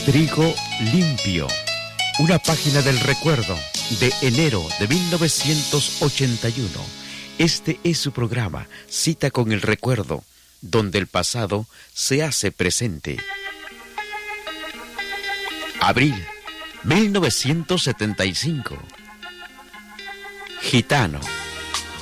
Trigo Limpio, una página del recuerdo de enero de 1981. Este es su programa, Cita con el Recuerdo, donde el pasado se hace presente. Abril 1975. Gitano.